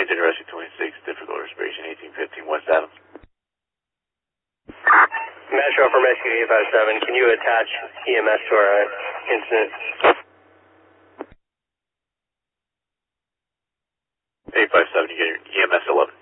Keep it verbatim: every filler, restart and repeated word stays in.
Transit Rescue twenty-six, difficult respiration, eighteen fifteen West Adams. Metro from Rescue eight five seven, can you attach E M S to our incident? eight five seven, you get your E M S eleven.